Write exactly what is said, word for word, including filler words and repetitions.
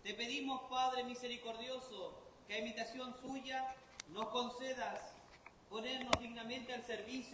Te pedimos, Padre misericordioso, que a imitación suya nos concedas ponernos dignamente al servicio